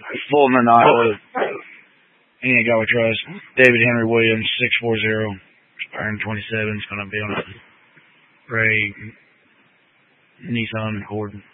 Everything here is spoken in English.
Fulton Iowa. He ain't got what trust. David Henry Williams, 640, expiring 27, is going to be on a Ray Nissan Accord.